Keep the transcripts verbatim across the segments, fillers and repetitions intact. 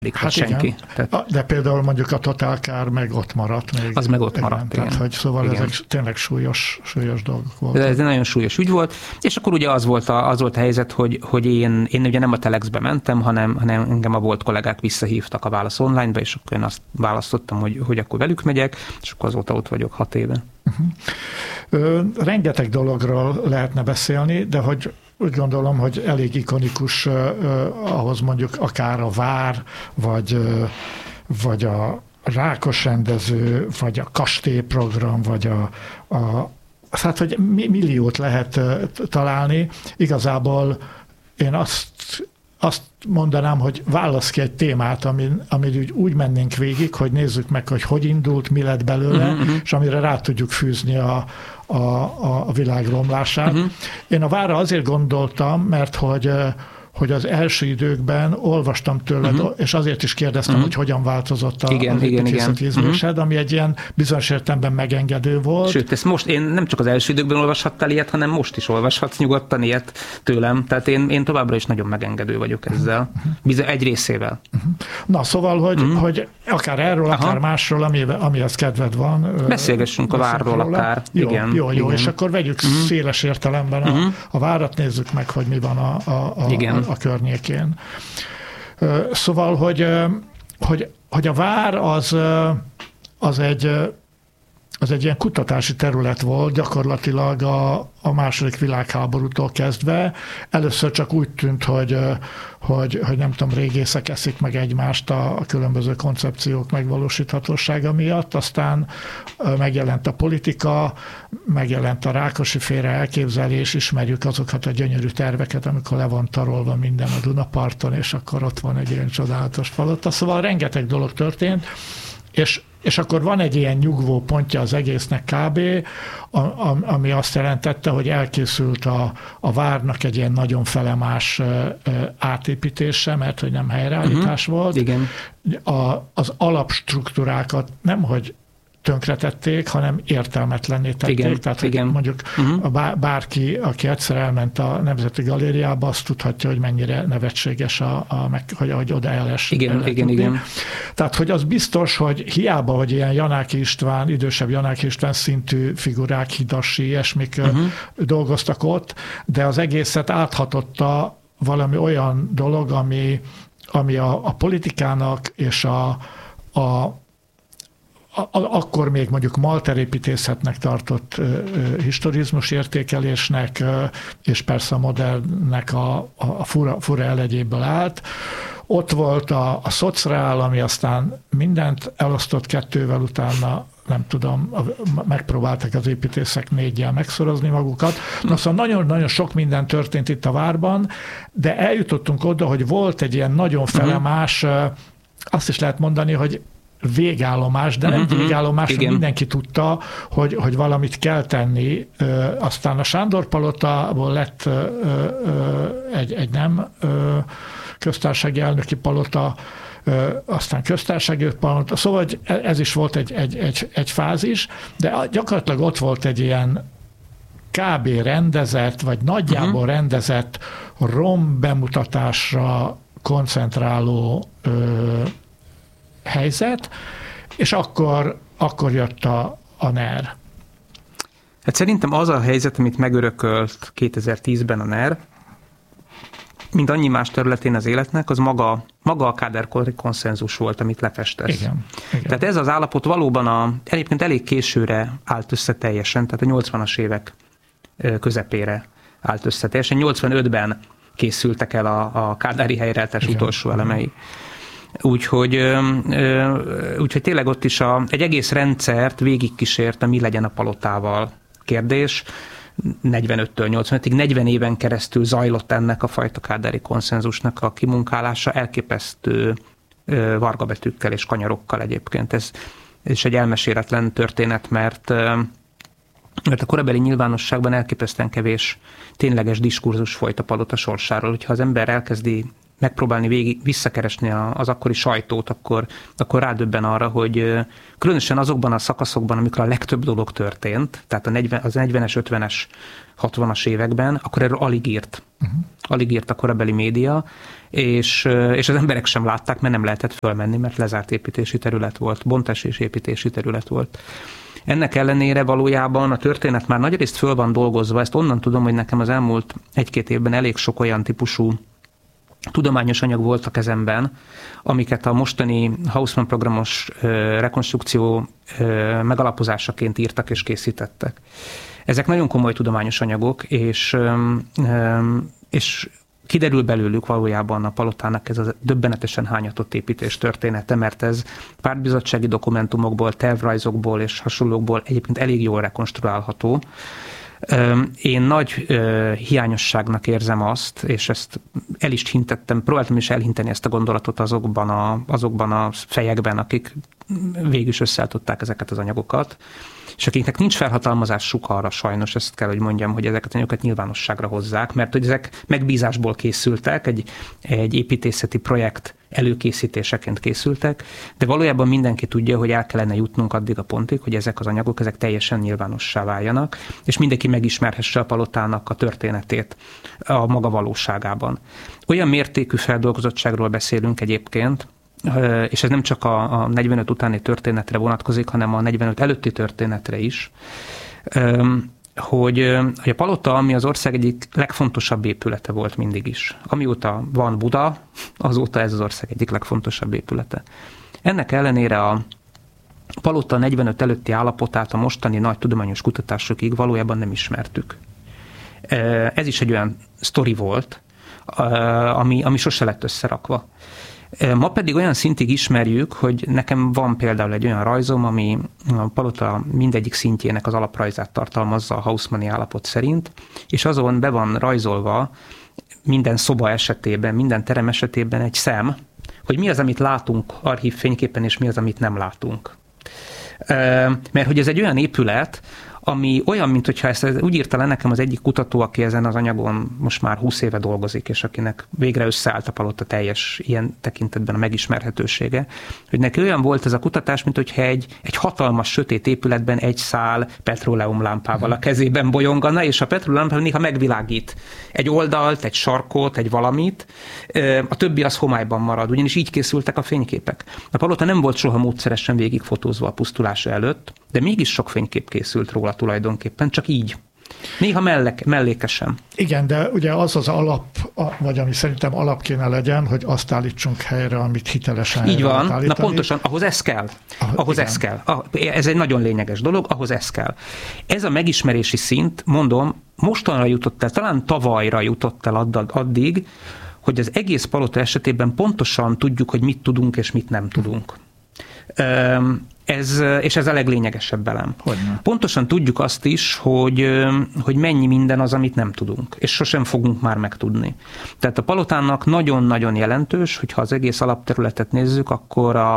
Hát senki. Tehát... De például mondjuk a Total Car meg ott maradt még. Az meg ott maradt, igen. Tehát, hogy szóval igen. Ezek tényleg súlyos, súlyos dolgok voltak. De ez egy nagyon súlyos ügy volt, és akkor ugye az volt a, az volt a helyzet, hogy, hogy én, én ugye nem a Telexbe mentem, hanem, hanem engem a volt kollégák visszahívtak a Válasz Online-ba, és akkor én azt választottam, hogy, hogy akkor velük megyek, és akkor azóta ott vagyok hat éve. Uh-huh. Ö, rengeteg dologról lehetne beszélni, de hogy úgy gondolom, hogy elég ikonikus uh, ahhoz mondjuk akár a Vár, vagy, uh, vagy a Rákos rendező, vagy a kastélyprogram, vagy a, a hát, hogy milliót lehet uh, találni. Igazából én azt, azt mondanám, hogy válasz ki egy témát, amin, amin úgy, úgy mennénk végig, hogy nézzük meg, hogy hogy indult, mi lett belőle, uh-huh. és amire rá tudjuk fűzni a A, a világ romlását. Uh-huh. Én a Várra azért gondoltam, mert hogy, hogy az első időkben olvastam tőled, uh-huh. és azért is kérdeztem, uh-huh. hogy hogyan változott a, igen, az építészeti ízlésed, uh-huh. ami egy ilyen bizonyos értelemben megengedő volt. Sőt, ezt most én nem csak az első időkben olvashattál ilyet, hanem most is olvashatsz nyugodtan ilyet tőlem. Tehát én, én továbbra is nagyon megengedő vagyok ezzel. Uh-huh. Bizony egy részével. Uh-huh. Na, szóval, hogy, uh-huh. hogy akár erről, Aha. akár másról, ami, amihez kedved van. Beszélgessünk a Várról róla. Akár. Jó, igen, jó, jó. Igen. És akkor vegyük uh-huh. széles értelemben a, uh-huh. a Várat, nézzük meg, hogy mi van a, a, a, a, a környékén. Szóval, hogy, hogy, hogy a Vár az, az, egy, az egy ilyen kutatási terület volt gyakorlatilag a, a második világháborútól kezdve. Először csak úgy tűnt, hogy, hogy, hogy nem tudom, régészek eszik meg egymást a, a különböző koncepciók megvalósíthatósága miatt, aztán megjelent a politika, megjelent a Rákosi féle elképzelés, ismerjük azokat a gyönyörű terveket, amikor le van tarolva minden a Dunaparton, és akkor ott van egy ilyen csodálatos palota. Szóval rengeteg dolog történt, és És akkor van egy ilyen nyugvó pontja az egésznek kb., ami azt jelentette, hogy elkészült a, a Várnak egy ilyen nagyon felemás átépítése, mert hogy nem helyreállítás uh-huh. volt. Igen. A, az alapstruktúrákat nemhogy tönkretették, hanem értelmetlenné tették. Igen, Tehát, igen. hogy mondjuk uh-huh. a bár, bárki, aki egyszer elment a Nemzeti Galériába, azt tudhatja, hogy mennyire nevetséges, a, a, meg, hogy, hogy oda el lesz. Igen, igen, igen. Tehát, hogy az biztos, hogy hiába, hogy ilyen Janáki István, idősebb Janáki István szintű figurák, Hidasi, ilyesmik uh-huh. dolgoztak ott, de az egészet áthatotta valami olyan dolog, ami, ami a, a politikának és a, a akkor még mondjuk malterépítészetnek tartott uh, historizmus értékelésnek, uh, és persze a modernnek a, a fura, fura elegyéből állt. Ott volt a, a szocreál, ami aztán mindent elosztott kettővel, utána nem tudom, megpróbáltak az építészek négyel megszorozni magukat. Na, szóval nagyon-nagyon sok minden történt itt a Várban, de eljutottunk oda, hogy volt egy ilyen nagyon felemás, uh, azt is lehet mondani, hogy végállomás, de nem végállomás, hogy mindenki tudta, hogy, hogy valamit kell tenni. Aztán a Sándor palotából lett egy, egy nem köztársasági elnöki palota, aztán köztársasági palota, szóval ez is volt egy, egy, egy, egy fázis, de gyakorlatilag ott volt egy ilyen kb. Rendezett, vagy nagyjából uh-huh. rendezett rom bemutatásra koncentráló helyzet, és akkor, akkor jött a, a NER. Hát szerintem az a helyzet, amit megörökölt kétezer-tízben a NER, mint annyi más területén az életnek, az maga, maga a káderkori konszenzus volt, amit lefestesz. Igen, igen. Tehát ez az állapot valóban a, egyébként elég későre állt össze teljesen, tehát a nyolcvanas évek közepére állt össze teljesen. nyolcvanötben készültek el a, a kádári helyreállítás utolsó elemei. Úgyhogy, úgyhogy tényleg ott is a, egy egész rendszert végigkísért a mi legyen a palotával kérdés. negyvenöttől nyolcvanötig, negyven éven keresztül zajlott ennek a fajta kádári konszenzusnak a kimunkálása, elképesztő vargabetűkkel és kanyarokkal egyébként. Ez, ez is egy elmeséletlen történet, mert, mert a korabeli nyilvánosságban elképesztően kevés tényleges diskurzus folyt a palota sorsáról. Hogyha az ember elkezdi megpróbálni végig visszakeresni az akkori sajtót, akkor, akkor rádöbben arra, hogy különösen azokban a szakaszokban, amikor a legtöbb dolog történt, tehát a negyven, az negyvenes, ötvenes, hatvanas években, akkor erről alig írt. Uh-huh. Alig írt a korabeli média, és, és az emberek sem látták, mert nem lehetett fölmenni, mert lezárt építési terület volt, bontás és építési terület volt. Ennek ellenére valójában a történet már nagyrészt föl van dolgozva, ezt onnan tudom, hogy nekem az elmúlt egy-két évben elég sok olyan típusú tudományos anyag volt a kezemben, amiket a mostani Hausmann programos rekonstrukció megalapozásaként írtak és készítettek. Ezek nagyon komoly tudományos anyagok, és, és kiderül belőlük valójában a palotának ez a döbbenetesen hányatott építés története, mert ez pártbizottsági dokumentumokból, tervrajzokból és hasonlókból egyébként elég jól rekonstruálható. Én nagy hiányosságnak érzem azt, és ezt el is hintettem, próbáltam is elhinteni ezt a gondolatot azokban a, azokban a fejekben, akik végül is összeálltották ezeket az anyagokat, és akiknek nincs felhatalmazásuk arra sajnos, ezt kell, hogy mondjam, hogy ezeket a anyagokat nyilvánosságra hozzák, mert hogy ezek megbízásból készültek, egy, egy építészeti projekt előkészítéseként készültek, de valójában mindenki tudja, hogy el kellene jutnunk addig a pontig, hogy ezek az anyagok ezek teljesen nyilvánossá váljanak, és mindenki megismerhesse a palotának a történetét a maga valóságában. Olyan mértékű feldolgozottságról beszélünk egyébként, és ez nem csak a negyvenöt utáni történetre vonatkozik, hanem a negyvenöt előtti történetre is, hogy, hogy a palota, ami az ország egyik legfontosabb épülete volt mindig is. Amióta van Buda, azóta ez az ország egyik legfontosabb épülete. Ennek ellenére a palota negyvenöt előtti állapotát a mostani nagy tudományos kutatásokig valójában nem ismertük. Ez is egy olyan sztori volt, ami, ami sose lett összerakva. Ma pedig olyan szintig ismerjük, hogy nekem van például egy olyan rajzom, ami a palota mindegyik szintjének az alaprajzát tartalmazza a Hausmanni állapot szerint, és azon be van rajzolva minden szoba esetében, minden terem esetében egy szem, hogy mi az, amit látunk archív fényképen, és mi az, amit nem látunk. Mert hogy ez egy olyan épület, ami olyan, mint hogyha ezt úgy írta le nekem az egyik kutató, aki ezen az anyagon most már húsz éve dolgozik, és akinek végre összeállt a palota teljes ilyen tekintetben a megismerhetősége, hogy neki olyan volt ez a kutatás, mint hogyha egy, egy hatalmas sötét épületben egy szál petróleumlámpával a kezében bolyongana, és a petróleumlámpa néha megvilágít egy oldalt, egy sarkot, egy valamit, a többi az homályban marad, ugyanis így készültek a fényképek. A palota nem volt soha módszeresen végigfotózva a pusztulása előtt, de mégis sok fénykép készült róla tulajdonképpen, csak így. Néha mellek, mellékesen. Igen, de ugye az az alap, vagy ami szerintem alap kéne legyen, hogy azt állítsunk helyre, amit hitelesen így van, na pontosan, ahhoz ez kell. Ah, ahhoz igen. ez kell. Ez egy nagyon lényeges dolog, ahhoz ez kell. Ez a megismerési szint, mondom, mostanra jutott el, talán tavalyra jutott el addig, hogy az egész palota esetében pontosan tudjuk, hogy mit tudunk és mit nem tudunk. Ez, és ez a leglényegesebb elem. Hogyne. Pontosan tudjuk azt is, hogy, hogy mennyi minden az, amit nem tudunk, és sosem fogunk már megtudni. Tehát a palotának nagyon-nagyon jelentős, hogyha az egész alapterületet nézzük, akkor a,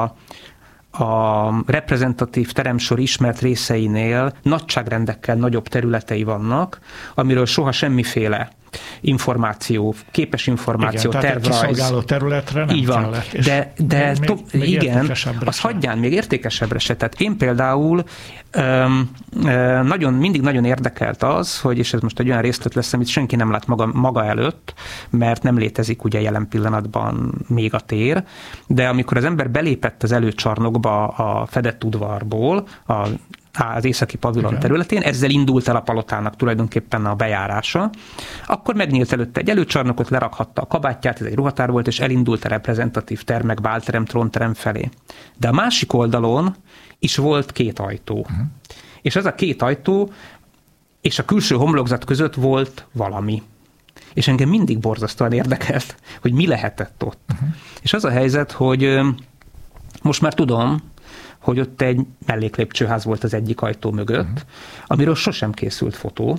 a reprezentatív teremsor ismert részeinél nagyságrendekkel nagyobb területei vannak, amiről soha semmiféle információ, képes információ, igen, tervrajz. Tehát kiszolgáló területre nem így van. kellett. De, de még, to, még igen, az hagyján még értékesebbre se. Tehát én például öm, öm, nagyon, mindig nagyon érdekelt az, hogy, és ez most egy olyan részlet lesz, amit senki nem lát maga, maga előtt, mert nem létezik ugye jelen pillanatban még a tér, de amikor az ember belépett az előcsarnokba a fedett udvarból, a az északi pavilon igen. területén, ezzel indult el a palotának tulajdonképpen a bejárása, akkor megnyílt előtte egy előcsarnokot, lerakhatta a kabátját, ez egy ruhatár volt, és elindult a reprezentatív termek, bálterem, trónterem felé. De a másik oldalon is volt két ajtó. Uh-huh. És az a két ajtó és a külső homlokzat között volt valami. És engem mindig borzasztóan érdekelt, hogy mi lehetett ott. Uh-huh. És az a helyzet, hogy most már tudom, hogy ott egy melléklépcsőház volt az egyik ajtó mögött, uh-huh. amiről sosem készült fotó,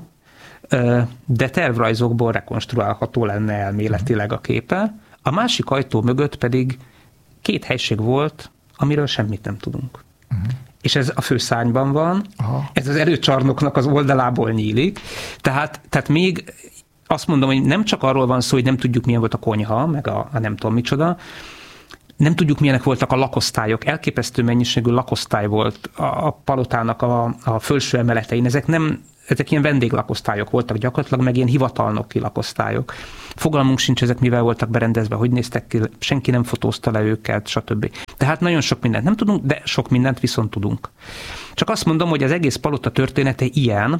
de tervrajzokból rekonstruálható lenne elméletileg a képe. A másik ajtó mögött pedig két helység volt, amiről semmit nem tudunk. Uh-huh. És ez a főszárnyban van, aha. ez az előcsarnoknak az oldalából nyílik, tehát, tehát még azt mondom, hogy nem csak arról van szó, hogy nem tudjuk, milyen volt a konyha, meg a, a nem tudom micsoda, nem tudjuk, milyenek voltak a lakosztályok. Elképesztő mennyiségű lakosztály volt a, a palotának a, a felső emeletein. Ezek nem, ezek ilyen vendéglakosztályok voltak gyakorlatilag, meg ilyen hivatalnoki lakosztályok. Fogalmunk sincs, ezek mivel voltak berendezve, hogy néztek ki, senki nem fotózta le őket, stb. Tehát nagyon sok mindent nem tudunk, de sok mindent viszont tudunk. Csak azt mondom, hogy az egész palota története ilyen,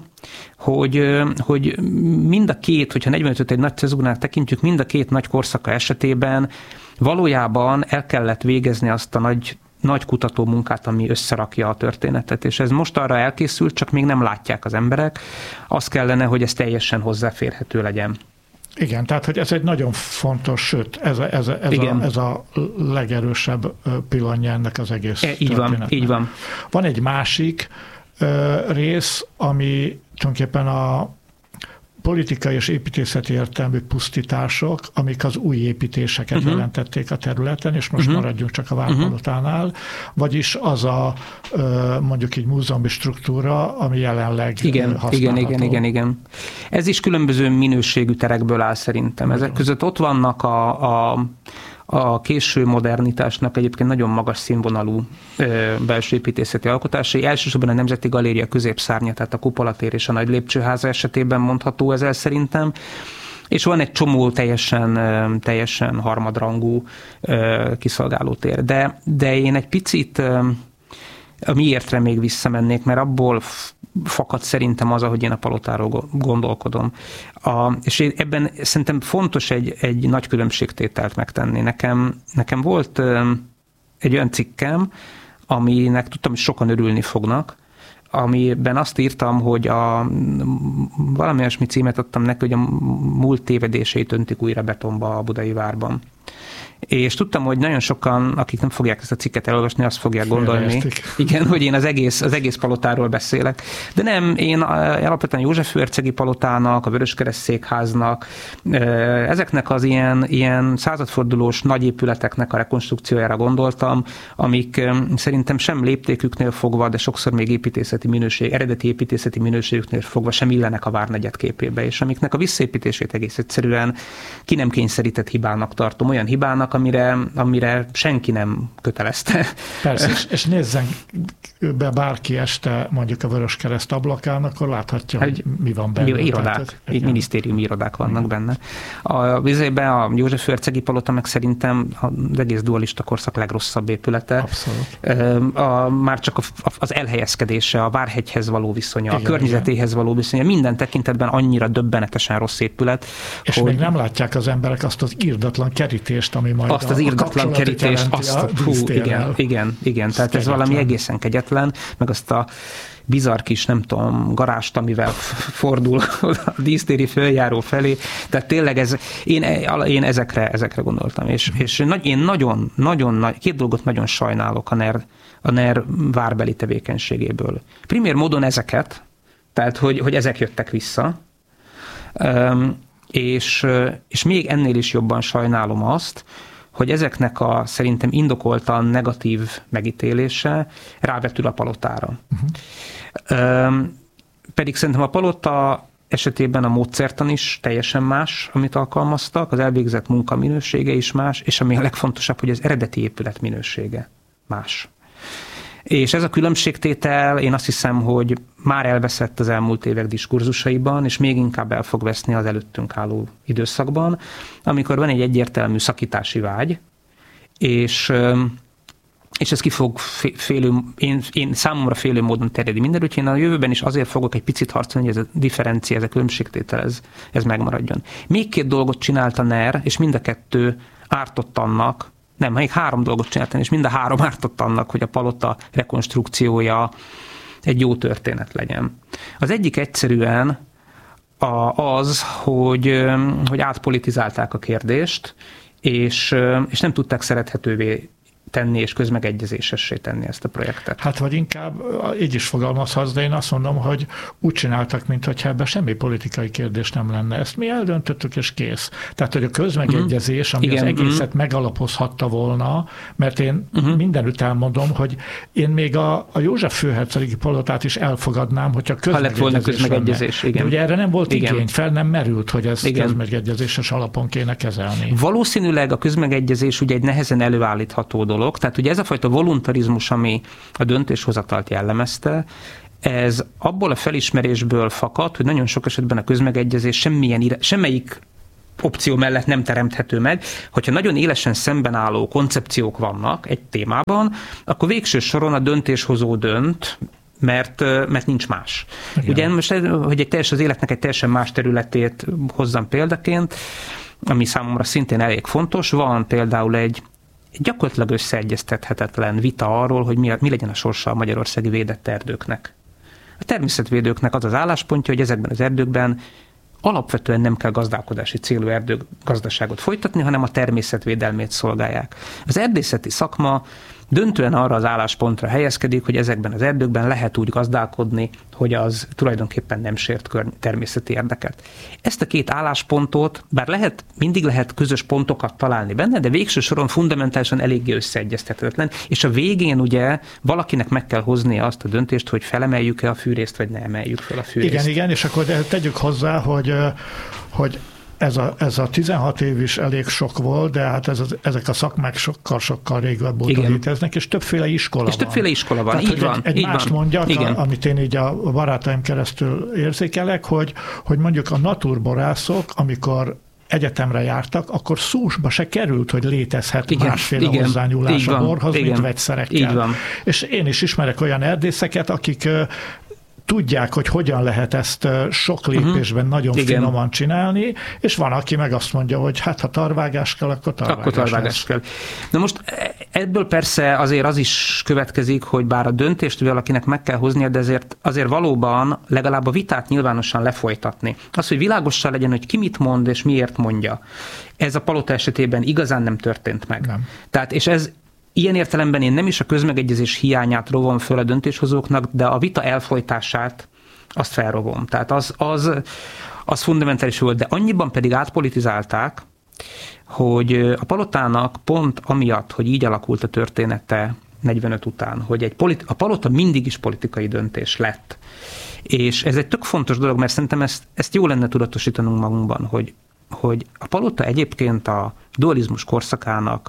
hogy, hogy mind a két, hogyha negyvenötöt egy nagy cezúrnál tekintjük, mind a két nagy korszaka esetében valójában el kellett végezni azt a nagy, nagy kutató munkát, ami összerakja a történetet. És ez most arra elkészült, csak még nem látják az emberek. Az kellene, hogy ez teljesen hozzáférhető legyen. Igen, tehát hogy ez egy nagyon fontos, sőt, ez a, ez a, ez a, ez a legerősebb pillanja ennek az egész e, így történetnek. Van, így van. Van egy másik ö, rész, ami tulajdonképpen a politikai és építészeti értelmű pusztítások, amik az új építéseket uh-huh. jelentették a területen, és most uh-huh. maradjunk csak a Várpalotánál, vagyis az a mondjuk így múzeumi struktúra, ami jelenleg igen, használható. Igen, igen, igen, igen. Ez is különböző minőségű terekből áll szerintem. Ezek között ott vannak a, a a késő modernitásnak egyébként nagyon magas színvonalú ö, belső építészeti alkotásai. Elsősorban a Nemzeti Galéria középszárnya, tehát a Kupolatér és a Nagy Lépcsőháza esetében mondható ez el szerintem. És van egy csomó teljesen, ö, teljesen harmadrangú ö, kiszolgálótér. De, de én egy picit ö, a miértre még visszamennék, mert abból fakad szerintem az, ahogy én a palotáról gondolkodom. A, és ebben szerintem fontos egy, egy nagy különbségtételt megtenni. Nekem, nekem volt egy olyan cikkem, aminek tudtam, hogy sokan örülni fognak, amiben azt írtam, hogy a, valami olyasmi címet adtam neki, hogy a múlt tévedéseit öntik újra betonba a Budai Várban. És tudtam, hogy nagyon sokan, akik nem fogják ezt a cikket elolvasni, azt fogják gondolni, igen, hogy én az egész, az egész palotáról beszélek. De nem, én alapvetően József-hercegi palotának, a Vöröskereszt székháznak, ezeknek az ilyen, ilyen századfordulós nagy épületeknek a rekonstrukciójára gondoltam, amik szerintem sem léptéküknél fogva, de sokszor még építészeti minőség, eredeti építészeti minőségüknél fogva sem illenek a várnegyed képébe, és amiknek a visszaépítését egész egyszerűen ki nem kényszerített hibának tartom, olyan hibának, amire, amire senki nem kötelezte. Persze, és, és nézzen be bárki este mondjuk a Vöröskereszt ablakán, akkor láthatja, hogy mi van benne. Irodák, tehát, minisztériumi irodák vannak igen. benne. A vizében a József-hercegi palota meg szerintem az egész dualista korszak legrosszabb épülete. Abszolút. A, már csak a, az elhelyezkedése, a Várhegyhez való viszonya, igen, a környezetéhez igen. való viszonya, minden tekintetben annyira döbbenetesen rossz épület. És hogy... még nem látják az emberek azt az irdatlan kerítést, ami majd azt az irdatlan kerítést, azt a, hú, igen, igen, igen, tehát ez kegyetlen. Valami egészen kegyetlen, meg azt a bizarr kis, nem tudom, garást, amivel fordul a dísztéri följáró felé, tehát tényleg ez, én, én ezekre, ezekre gondoltam, és, és én nagyon, nagyon, két dolgot nagyon sajnálok a NER, a NER várbeli tevékenységéből. Primér módon ezeket, tehát hogy, hogy ezek jöttek vissza, és, és még ennél is jobban sajnálom azt, hogy ezeknek a szerintem indokoltan negatív megítélése rávetül a palotára. Uh-huh. Pedig szerintem a palota esetében a módszertan is teljesen más, amit alkalmaztak, az elvégzett munka minősége is más, és ami a legfontosabb, hogy az eredeti épület minősége más. És ez a különbségtétel, én azt hiszem, hogy már elveszett az elmúlt évek diskurzusaiban, és még inkább el fog veszni az előttünk álló időszakban, amikor van egy egyértelmű szakítási vágy, és, és ez ki fog félő, én, én számomra félő módon terjedni mindenütt. Én a jövőben is azért fogok egy picit harcolni, hogy ez a differencia, ez a különbségtétel, ez, ez megmaradjon. Még két dolgot csinált a NER, és mind a kettő ártott annak, nem, még három dolgot csináltam, és mind a három ártott annak, hogy a palota rekonstrukciója egy jó történet legyen. Az egyik egyszerűen az, hogy, hogy átpolitizálták a kérdést, és, és nem tudták szerethetővé tenni és közmegegyezésessé tenni ezt a projektet. Hát vagy inkább így is fogalmazhatsz, de én azt mondom, hogy úgy csináltak, mintha ebben semmi politikai kérdés nem lenne. Ezt mi eldöntöttük, és kész. Tehát, hogy a közmegegyezés, ami igen, az egészet uh-huh. megalapozhatta volna, mert én uh-huh. mindenütt elmondom, hogy én még a, a József főhercegi palotát is elfogadnám, hogyha közmegegyezés, ha lett volna közmegegyezés igen. De ugye erre nem volt igen. igény, fel nem merült, hogy ez igen. közmegegyezéses alapon kéne kezelni. Valószínűleg a közmegegyezés ugye egy nehezen előállítható dolog, tehát ugye ez a fajta voluntarizmus, ami a döntéshozatalt jellemezte, ez abból a felismerésből fakad, hogy nagyon sok esetben a közmegegyezés semmilyen, semmelyik opció mellett nem teremthető meg. Hogyha nagyon élesen szemben álló koncepciók vannak egy témában, akkor végső soron a döntéshozó dönt, mert, mert nincs más. Igen. Ugye most, hogy egy teljes, az életnek egy teljesen más területét hozzam példaként, ami számomra szintén elég fontos, van például egy gyakorlatilag összeegyeztethetetlen vita arról, hogy mi, mi legyen a sorsa a magyarországi védett erdőknek. A természetvédőknek az az álláspontja, hogy ezekben az erdőkben alapvetően nem kell gazdálkodási célú erdőgazdaságot folytatni, hanem a természetvédelmét szolgálják. Az erdészeti szakma döntően arra az álláspontra helyezkedik, hogy ezekben az erdőkben lehet úgy gazdálkodni, hogy az tulajdonképpen nem sért természeti érdeket. Ezt a két álláspontot, bár lehet, mindig lehet közös pontokat találni benne, de végső soron fundamentálisan eléggé összeegyeztethetetlen, és a végén ugye valakinek meg kell hoznia azt a döntést, hogy felemeljük-e a fűrészt, vagy ne emeljük fel a fűrészt. Igen, igen, és akkor tegyük hozzá, hogy, hogy Ez a, ez a tizenhat év is elég sok volt, de hát ez az, ezek a szakmák sokkal-sokkal régebb óta léteznek, és többféle iskola és van. És többféle iskola van, Tehát, így van. Egy, egy így mást van. mondjak, a, amit én így a barátaim keresztül érzékelek, hogy, hogy mondjuk a naturborászok, amikor egyetemre jártak, akkor szósba se került, hogy létezhet igen, másféle igen, hozzányúlás a borhoz, mint vegyszerekkel. Így van. És én is ismerek olyan erdészeket, akik tudják, hogy hogyan lehet ezt sok lépésben uh-huh. nagyon igen. finoman csinálni, és van, aki meg azt mondja, hogy hát ha tarvágás kell, akkor tarvágás, akkor tarvágás kell. Na most ebből persze azért az is következik, hogy bár a döntést valakinek meg kell hoznia, de azért, azért valóban legalább a vitát nyilvánosan lefolytatni. Az, hogy világossá legyen, hogy ki mit mond és miért mondja. Ez a palota esetében igazán nem történt meg. Nem. Tehát, és ez ilyen értelemben én nem is a közmegegyezés hiányát rovom föl a döntéshozóknak, de a vita elfolytását azt felrovom. Tehát az, az, az fundamentális volt, de annyiban pedig átpolitizálták, hogy a palotának pont amiatt, hogy így alakult a története negyvenöt után, hogy egy politi- a palota mindig is politikai döntés lett. És ez egy tök fontos dolog, mert szerintem ezt, ezt jó lenne tudatosítanunk magunkban, hogy, hogy a palota egyébként a dualizmus korszakának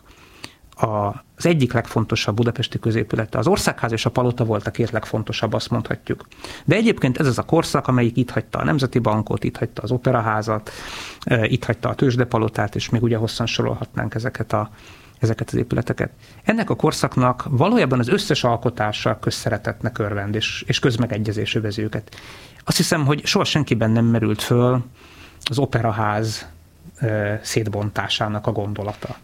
az egyik legfontosabb budapesti középülete. Az Országház és a palota volt a két legfontosabb, azt mondhatjuk. De egyébként ez az a korszak, amelyik itt hagyta a Nemzeti Bankot, itt hagyta az Operaházat, itt hagyta a Tőzsdepalotát, és még ugye hosszan sorolhatnánk ezeket, a, ezeket az épületeket. Ennek a korszaknak valójában az összes alkotása közszeretetnek örvend, és, és közmegegyezés övezi őket. Azt hiszem, hogy soha senkiben nem merült föl az Operaház szétbontásának a gondolata.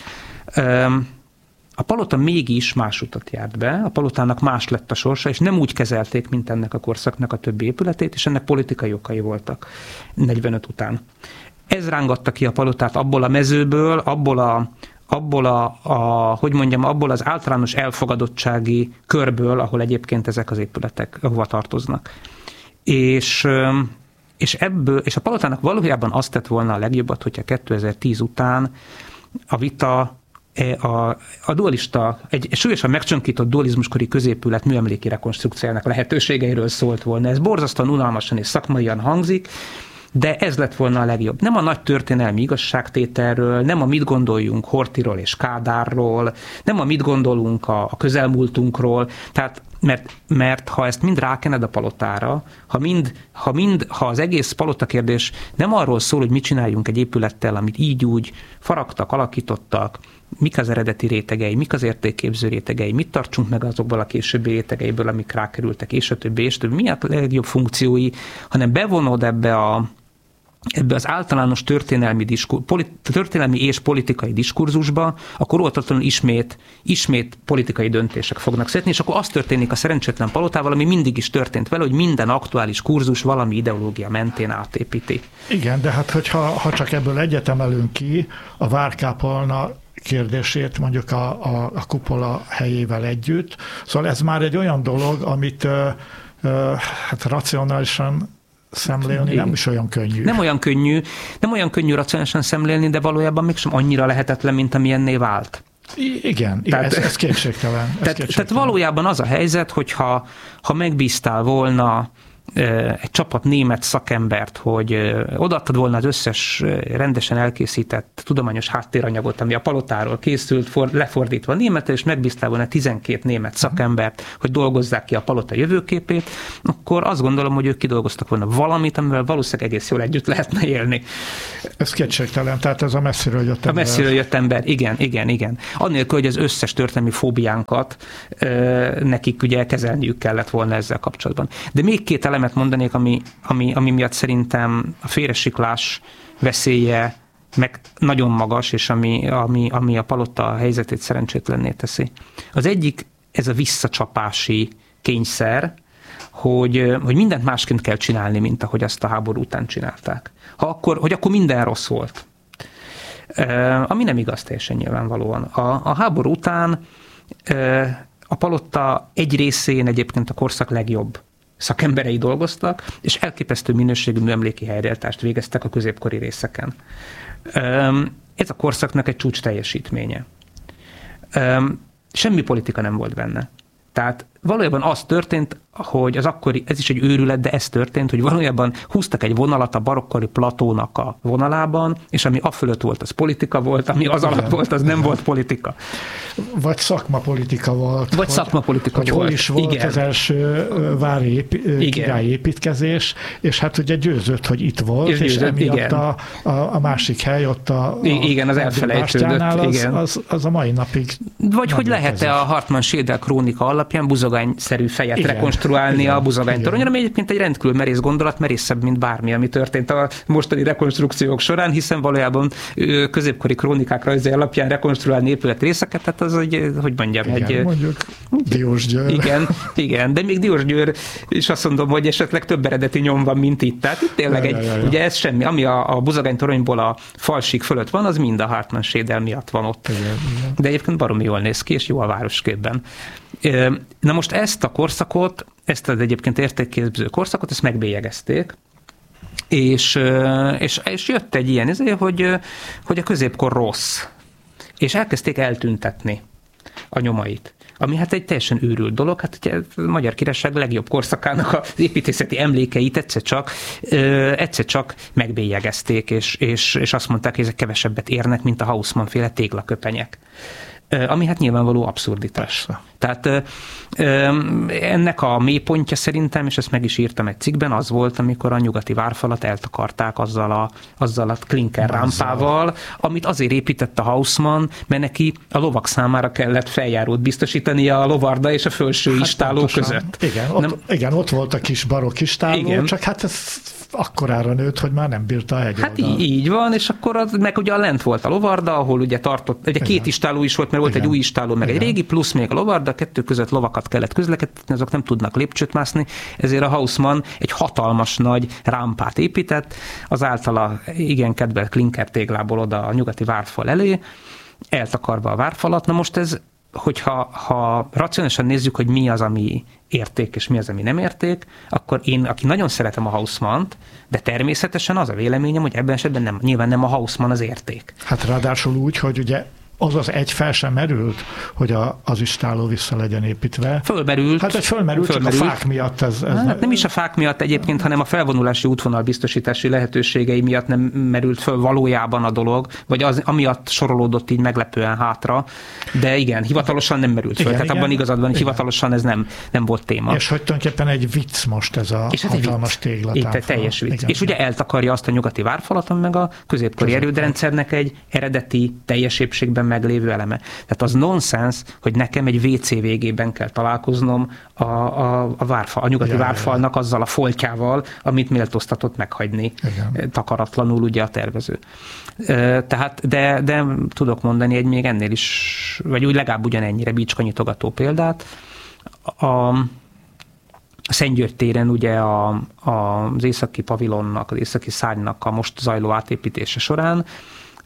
A palota mégis más utat járt be, a palotának más lett a sorsa, és nem úgy kezelték, mint ennek a korszaknak a többi épületét, és ennek politikai okai voltak negyvenöt után. Ez rángatta ki a palotát abból a mezőből, abból a, abból a, a hogy mondjam, abból az általános elfogadottsági körből, ahol egyébként ezek az épületek hova tartoznak. És, és ebből, és a palotának valójában azt tett volna a legjobbat, hogyha kétezer-tíz után a vita A, a dualista, egy súlyosan megcsonkított dualizmuskori középület műemléki rekonstrukciójának lehetőségeiről szólt volna. Ez borzasztóan unalmasan és szakmaian hangzik, de ez lett volna a legjobb. Nem a nagy történelmi igazságtételről, nem a mit gondoljunk Horthyról és Kádárról, nem a mit gondolunk a, a közelmúltunkról, tehát mert, mert ha ezt mind rákened a palotára, ha, mind, ha, mind, ha az egész palota kérdés nem arról szól, hogy mit csináljunk egy épülettel, amit így úgy faragtak, alakítottak, mik az eredeti rétegei, mik az értékképző rétegei, mit tartsunk meg azokból a későbbi rétegeiből, amik rákerültek, és a többi, és többi, mi a legjobb funkciói, hanem bevonod ebbe a ebbe az általános történelmi, diskur, politi, történelmi és politikai diskurzusba, akkor óvatatlanul ismét, ismét politikai döntések fognak születni, és akkor az történik a szerencsétlen palotával, ami mindig is történt vele, hogy minden aktuális kurzus valami ideológia mentén átépíti. Igen, de hát hogyha ha csak ebből egyet emelünk ki, a várkápolna kérdését mondjuk a, a, a kupola helyével együtt. Szóval ez már egy olyan dolog, amit uh, uh, hát racionálisan szemlélni nem is olyan könnyű. Nem olyan könnyű, nem olyan könnyű racionálisan szemlélni, de valójában mégsem annyira lehetetlen, mint amilyenné vált. I- igen, tehát, ez, ez kétségtelen. Ez tehát, kétségtelen. tehát valójában az a helyzet, hogyha ha megbíztál volna egy csapat német szakembert, hogy odaadtad volna az összes rendesen elkészített tudományos háttéranyagot, ami a palotáról készült, for, lefordítva németre, és megbíztál volna tizenkét német szakembert, hogy dolgozzák ki a palota jövőképét, akkor azt gondolom, hogy ők kidolgoztak volna valamit, amivel valószínűleg egész jól együtt lehetne élni. Ez kétségtelen, tehát ez a messziről jött ember. A messziről jött ember, igen, igen, igen. Annélkül, hogy az összes történelmi fóbiánkat nekik ugye kezelniük kellett volna ezzel kapcsolatban. De még két elemet mondanék, ami, ami, ami miatt szerintem a félresiklás veszélye meg nagyon magas, és ami, ami, ami a palota helyzetét szerencsétlenné teszi. Az egyik, ez a visszacsapási kényszer, hogy, hogy mindent másként kell csinálni, mint ahogy azt a háború után csinálták. Ha akkor, hogy akkor minden rossz volt. Ami nem igaz teljesen nyilvánvalóan. A, a háború után a palota egy részén egyébként a korszak legjobb szakemberei dolgoztak, és elképesztő minőségű műemléki helyreállítást végeztek a középkori részeken. Ez a korszaknak egy csúcs teljesítménye. Semmi politika nem volt benne. Tehát valójában az történt, hogy az akkori, ez is egy őrület, de ez történt, hogy valójában húztak egy vonalat a barokkori Platónak a vonalában, és ami afölött volt, az politika volt, ami az alatt volt, az nem volt politika. Vagy szakmapolitika volt. Vagy szakmapolitika volt. volt. Hol is volt igen. Az első vári épi, királyi építkezés, és hát ugye győzött, hogy itt volt, és, győzött, és emiatt a, a, a másik hely ott a, a igen, az elfelejtődött. Az, igen. Az, az a mai napig. Vagy hogy lehet-e a Hartmann-Schlegel krónika alapján buzogányszerű fejet igen. rekonstruálni igen. a buzogánytoronyra, ami egyébként egy rendkívül merész gondolat, merészebb, mint bármi, ami történt a mostani rekonstrukciók során, hiszen valójában középkori krónikák rajzai alapján rekonstruálni épület részeket, tehát az egy, hogy mondjam, igen, egy... mondjuk Diósgyőr. Igen, igen, de még Diósgyőr is azt mondom, hogy esetleg több eredeti nyom van, mint itt. Tehát itt tényleg ja, egy, ja, ja. ugye ez semmi, ami a, a buzogánytoronyból a falsík fölött van, az mind a Hartmann-Schlegel miatt van ott. Igen, igen. De egyébként baromi jól néz ki, és jó a városképben. Na most ezt a korszakot, ezt az egyébként értékképző korszakot, ezt megbélyegezték, és, és, és jött egy ilyen izé, hogy, hogy a középkor rossz, és elkezdték eltüntetni a nyomait. Ami hát egy teljesen őrült dolog, hát ugye a Magyar Királyság legjobb korszakának az építészeti emlékeit egyszer csak, ö, egyszer csak megbélyegezték, és, és, és azt mondták, hogy ezek kevesebbet érnek, mint a Haussmann-féle téglaköpenyek. Ami hát nyilvánvaló abszurditás. Persze. Tehát ennek a mélypontja szerintem, és ezt meg is írtam egy cikkben, az volt, amikor a nyugati várfalat eltakarták azzal a, azzal a klinker rámpával, amit azért épített a Haussmann, mert neki a lovak számára kellett feljárót biztosítania a lovarda és a felső hát istáló pontosan. Között. Igen ott, Nem? igen, ott volt a kis barokk istáló, igen. Csak hát ez akkorára nőtt, hogy már nem bírta a hegyoldal. Hát így, így van, és akkor az, meg ugye lent volt a lovarda, ahol ugye tartott, ugye két istáló is volt, mert volt igen. egy új istáló, meg igen. egy régi, plusz még a lovarda, kettő között lovakat kellett közlekedni, azok nem tudnak lépcsőt mászni, ezért a Haussmann egy hatalmas nagy rámpát épített, az általa igen kedvelt klinker téglából oda a nyugati várfal elé, eltakarva a várfalat. Na most ez, hogyha ha racionálisan nézzük, hogy mi az, ami érték, és mi az, ami nem érték, akkor én, aki nagyon szeretem a Haussmannt, de természetesen az a véleményem, hogy ebben esetben nem, nyilván nem a Haussmann az érték. Hát ráadásul úgy, hogy ugye az az egy fel sem merült, hogy a, az istáló vissza legyen építve. Fölmerült. Hát egy fölmerült, fölmerült. Csak a fák miatt. Ez, ez hát nem is a fák miatt egyébként, hanem a felvonulási útvonal biztosítási lehetőségei miatt nem merült föl valójában a dolog, vagy az, amiatt sorolódott így meglepően hátra. De igen, hivatalosan nem merült föl. Igen, Tehát igen, abban igazad van, hogy hivatalosan ez nem, nem volt téma. És hogy tulajdonképpen egy vicc most ez a és hatalmas téglatámfal. Teljes vicc. Igen. És ugye eltakarja azt a nyugati várfalat, meg a középkori erődrendszernek egy eredeti teljes épségben meglévő eleme. Tehát az nonsens, hogy nekem egy vé cé végében kell találkoznom a, a, a, várfal, a nyugati ja, várfalnak ja. azzal a foltjával, amit méltóztatott meghagyni igen. takaratlanul ugye a tervező. Tehát, de, de tudok mondani egy még ennél is, vagy úgy legalább ugyanennyire bicskanyitogató példát. A Szentgyörgy téren ugye a, a, az északi pavilonnak, az északi szárnynak a most zajló átépítése során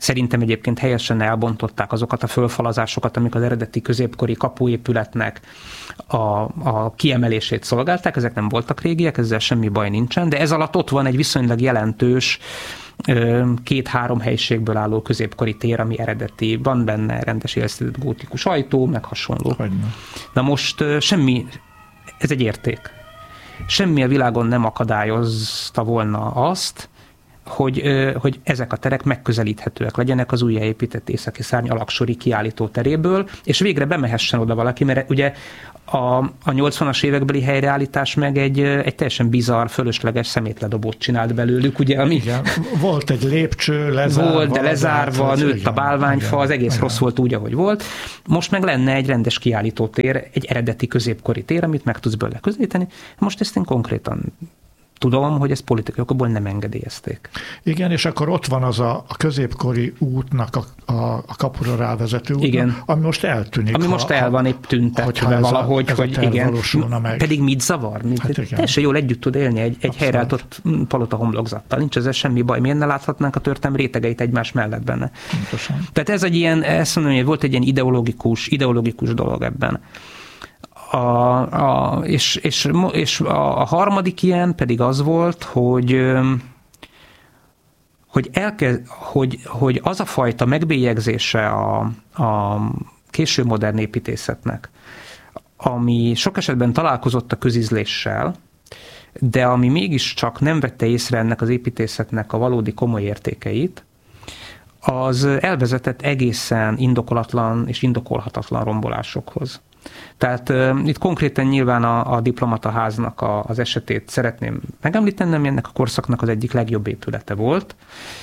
Szerintem egyébként helyesen elbontották azokat a fölfalazásokat, amik az eredeti középkori kapuépületnek a, a kiemelését szolgálták. Ezek nem voltak régiek, ezzel semmi baj nincsen, de ez alatt ott van egy viszonylag jelentős két-három helyiségből álló középkori tér, ami eredeti, van benne rendes élesztett gótikus ajtó, meg hasonló. Hogyne. Na most semmi, ez egy érték. Semmi a világon nem akadályozta volna azt, hogy, hogy ezek a terek megközelíthetőek legyenek az újjáépített északi szárny alaksori kiállító teréből, és végre bemehessen oda valaki, mert ugye a, a nyolcvanas évekbeli helyreállítás meg egy, egy teljesen bizarr, fölösleges szemétledobót csinált belőlük, ugye, ami... Igen. Volt egy lépcső, lezárva. Volt, de lezárva, hát, nőtt igen, a bálványfa, igen, az egész igen. rossz volt úgy, ahogy volt. Most meg lenne egy rendes kiállító tér, egy eredeti középkori tér, amit meg tudsz belőle közelíteni. Most ezt én konkrétan tudom, hogy ezt politikai okokból nem engedélyezték. Igen, és akkor ott van az a, a középkori útnak a, a, a kapura rávezető út, igen. ami most eltűnik. Ami ha, most el van épp tüntetve valahogy, a, hogy igen. Meg. Pedig mit zavar? Hát teljesen jól együtt tud élni egy, egy helyreállított palota homlokzattal. Nincs ezzel semmi baj. Miért ne láthatnánk a történelem rétegeit egymás mellett benne? Pontosan. Tehát ez egy ilyen, ezt mondom, hogy volt egy ilyen ideológikus, ideológikus dolog ebben. A, a, és, és, és a harmadik ilyen pedig az volt, hogy, hogy, elkezd, hogy, hogy az a fajta megbélyegzése a, a késő modern építészetnek, ami sok esetben találkozott a közízléssel, de ami mégiscsak nem vette észre ennek az építészetnek a valódi komoly értékeit, az elvezetett egészen indokolatlan és indokolhatatlan rombolásokhoz. Tehát uh, itt konkrétan nyilván a, a diplomataháznak a, az esetét szeretném megemlíteni, ami ennek a korszaknak az egyik legjobb épülete volt,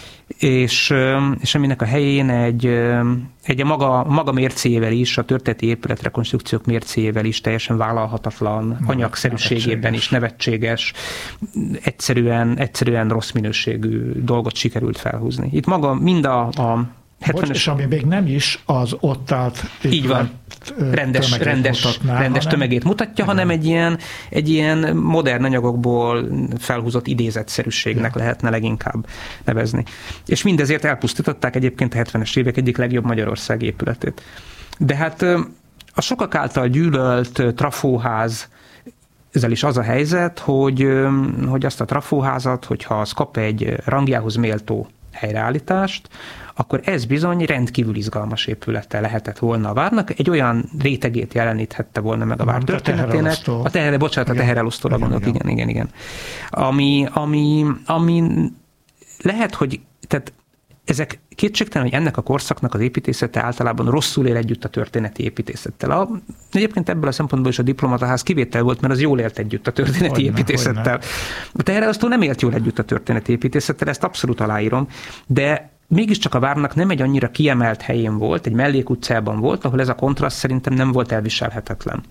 és, uh, és aminek a helyén egy, uh, egy a maga, maga mércéjével is, a történeti épületrekonstrukciók mércéjével is teljesen vállalhatatlan, anyagszerűségében is nevetséges, egyszerűen, egyszerűen rossz minőségű dolgot sikerült felhúzni. Itt maga mind a, a Bocs, és ami még nem is az ott állt így van, rendes, rendes, mutatná, rendes hanem, tömegét mutatja, igen. hanem egy ilyen, egy ilyen modern anyagokból felhúzott idézetszerűségnek ja. lehetne leginkább nevezni. És mindezért elpusztították egyébként a hetvenes évek egyik legjobb Magyarország épületét. De hát a sokak által gyűlölt trafóház, ezzel is az a helyzet, hogy, hogy azt a trafóházat, hogyha az kap egy rangjához méltó helyreállítást, akkor ez bizony rendkívül izgalmas épülete lehetett volna a várnak, egy olyan rétegét jeleníthette volna meg a vár történetének. A teher, bocsánat, igen. a teherelosztóra gondolok, igen, igen, igen. igen. Ami, ami, ami lehet, hogy tehát ezek kétségtelen, hogy ennek a korszaknak az építészete általában rosszul él együtt a történeti építészettel. A, egyébként ebből a szempontból is a diplomataház kivétel volt, mert az jól élt együtt a történeti hogyne, építészettel. Hogyne. A teherelosztó nem élt jól együtt a történeti építészettel, ezt abszolút aláírom, de mégiscsak a várnak nem egy annyira kiemelt helyén volt, egy mellékutcában volt, ahol ez a kontraszt szerintem nem volt elviselhetetlen.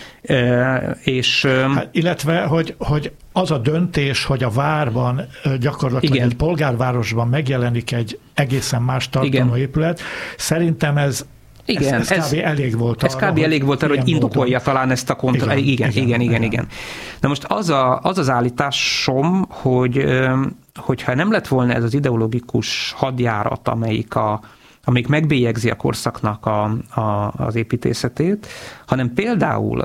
E, és, hát, illetve, hogy, hogy az a döntés, hogy a várban gyakorlatilag igen. egy polgárvárosban megjelenik egy egészen más tartalmú épület, szerintem ez Igen, ez, ez kb. elég volt ez arra, kb. elég volt arra, hogy indokolja módon. talán ezt a kontra... Igen, igen, igen, igen, igen, igen. Na most az, a, az az állításom, hogy hogyha nem lett volna ez az ideológikus hadjárat, amelyik, a, amelyik megbélyegzi a korszaknak a, a, az építészetét, hanem például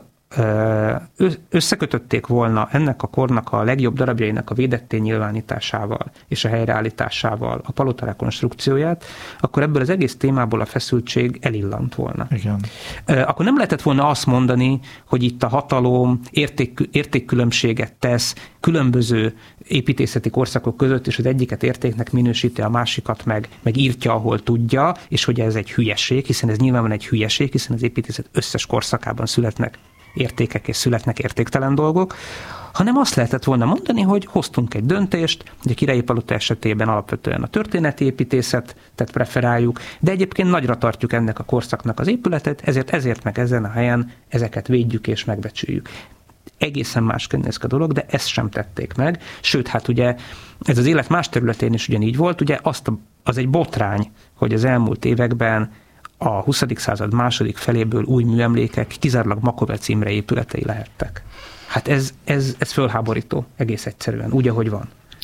összekötötték volna ennek a kornak a legjobb darabjainak a védetté nyilvánításával és a helyreállításával a palota rekonstrukcióját, akkor ebből az egész témából a feszültség elillant volna. Igen. Akkor nem lehetett volna azt mondani, hogy itt a hatalom érték, értékkülönbséget tesz különböző építészeti korszakok között, és az egyiket értéknek minősíti, a másikat meg, meg írtja, ahol tudja, és hogy ez egy hülyeség, hiszen ez nyilvánvalóan egy hülyeség, hiszen az építészet összes korszakában születnek értékek és születnek értéktelen dolgok, hanem azt lehetett volna mondani, hogy hoztunk egy döntést, hogy a Királyi Palota esetében alapvetően a történeti építészetet preferáljuk, de egyébként nagyra tartjuk ennek a korszaknak az épületet, ezért ezért meg ezen a helyen ezeket védjük és megbecsüljük. Egészen másként néz ki a dolog, de ezt sem tették meg. Sőt, hát ugye ez az élet más területén is ugyanígy volt, ugye azt a, az egy botrány, hogy az elmúlt években a huszadik század második feléből új műemlékek kizárólag Makovec Imre épületei lehettek. Hát ez, ez, ez fölháborító, egész egyszerűen, úgy, ahogy van.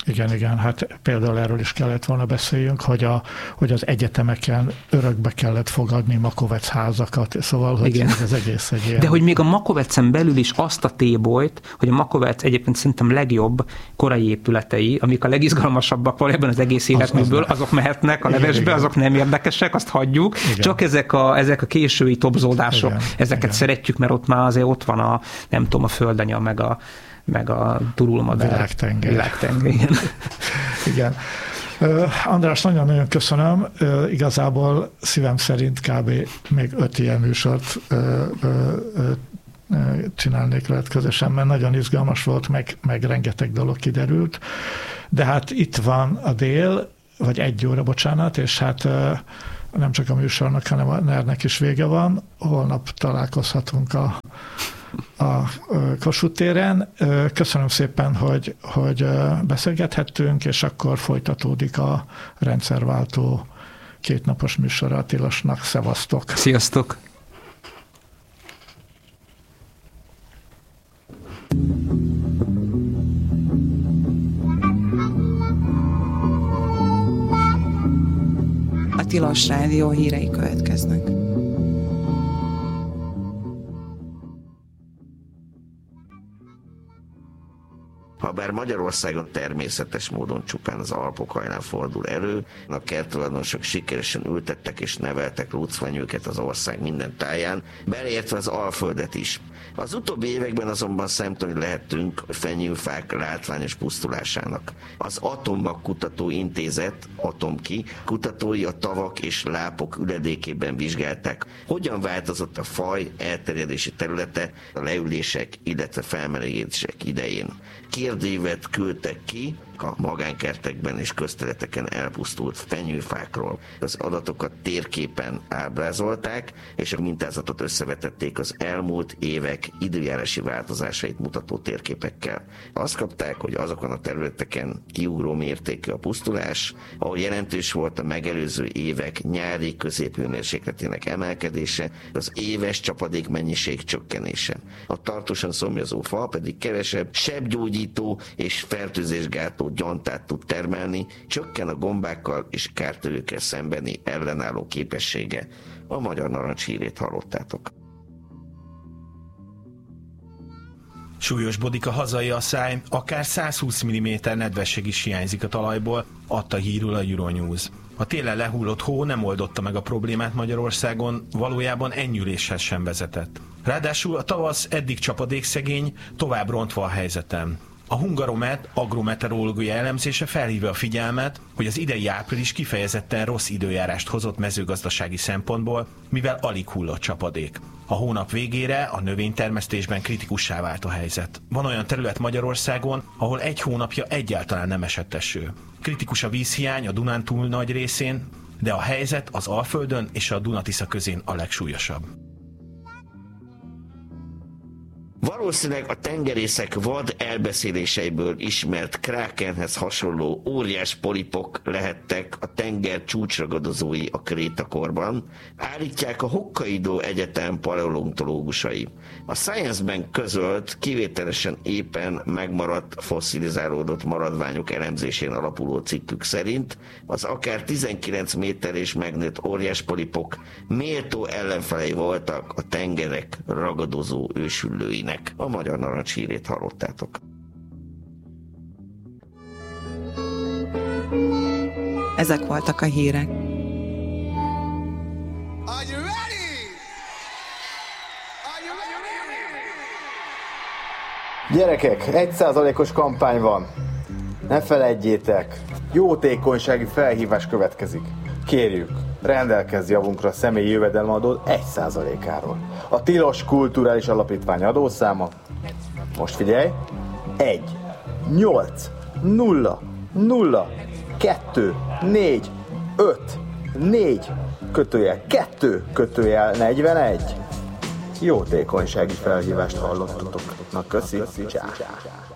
Igen, igen, hát például erről is kellett volna beszéljünk, hogy, a, hogy az egyetemeken örökbe kellett fogadni Makovec házakat, szóval, hogy igen. Ez egész egy ilyen... De hogy még a Makovecen belül is azt a tébolyt, hogy a Makovec egyébként szerintem legjobb korai épületei, amik a legizgalmasabbak valójában az egész életműből, az, az azok mehetnek a igen, levesbe, igen. Azok nem érdekesek, azt hagyjuk, igen. Csak ezek a, ezek a késői tobzódások, igen, ezeket igen. Szeretjük, mert ott már azért ott van a, nem tudom, a földanya, meg a meg a turulmadár. Világtenger. Világtenger, igen. igen. Uh, András, nagyon-nagyon köszönöm. Uh, igazából szívem szerint kb. Még öt ilyen műsort uh, uh, uh, csinálnék lehet közösen, mert nagyon izgalmas volt, meg, meg rengeteg dolog kiderült. De hát itt van a dél, vagy egy óra, bocsánat, és hát uh, nem csak a műsornak, hanem a nernek is vége van. Holnap találkozhatunk a a Kossuth téren. Köszönöm szépen, hogy, hogy beszélgethettünk, és akkor folytatódik a rendszerváltó kétnapos műsora a Tilosnak. Szevasztok! Sziasztok! A Tilos Rádió hírei következnek. Habár Magyarországon természetes módon csupán az Alpok hajnán fordul elő, a kerttulajdonosok sikeresen ültettek és neveltek lucfenyőket az ország minden táján, beleértve az Alföldet is. Az utóbbi években azonban szemtanúi lehettünk a fenyőfák látványos pusztulásának. Az Atommag Kutató Intézet, Atomki, kutatói a tavak és lápok üledékében vizsgálták, hogyan változott a faj elterjedési területe a leülések, illetve felmelegedések idején. Kérdőívet küldtek ki a magánkertekben és közterületeken elpusztult fenyőfákról. Az adatokat térképen ábrázolták, és a mintázatot összevetették az elmúlt évek időjárási változásait mutató térképekkel. Azt kapták, hogy azokon a területeken kiugró mértékű a pusztulás, ahol jelentős volt a megelőző évek nyári középhőmérsékletének emelkedése, az éves csapadék mennyiség csökkenése. A tartósan szomjazó fa pedig kevesebb sebgyógyító és fertőzésgátoló gyantát tud termelni, csökken a gombákkal és kártevőkkel szembeni ellenálló képessége. A Magyar Narancs hírét hallottátok. Súlyosbodik a hazai asszály, akár száz húsz milliméter nedvesség is hiányzik a talajból, adta hírül a Euronews. A télen lehullott hó nem oldotta meg a problémát Magyarországon, valójában enyhüléshez sem vezetett. Ráadásul a tavasz eddig csapadékszegény, tovább rontva a helyzeten. A Hungaromet agrometeorológiai elemzése felhívja a figyelmet, hogy az idei április kifejezetten rossz időjárást hozott mezőgazdasági szempontból, mivel alig hullott csapadék. A hónap végére a növénytermesztésben kritikussá vált a helyzet. Van olyan terület Magyarországon, ahol egy hónapja egyáltalán nem esett eső. Kritikus a vízhiány a Dunántúl nagy részén, de a helyzet az Alföldön és a Duna-Tisza közén a legsúlyosabb. Valószínűleg a tengerészek vad elbeszéléseiből ismert krákenhez hasonló óriás polipok lehettek a tenger csúcsragadozói a krétakorban, állítják a Hokkaido Egyetem paleontológusai. A Science-ben közölt, kivételesen éppen megmaradt fosszilizálódott maradványok elemzésén alapuló cikkük szerint az akár tizenkilenc méter és megnőtt óriás polipok méltó ellenfelei voltak a tengerek ragadozó ősüllőinek. A Magyar Narancs hírét hallottátok. Ezek voltak a hírek. Gyerekek, egy százalékos kampány van. Ne feledjétek, jótékonysági felhívás következik. Kérjük, rendelkezz javunkra a személyi jövedelemadód egy százalékáról. A Tilos Kulturális Alapítvány adószáma, most figyelj, egy nyolc nulla nulla kettő négy öt négy kötőjel kettő kötőjel negyvenegy. Jótékonysági felhívást hallottatok. Na köszi, csá.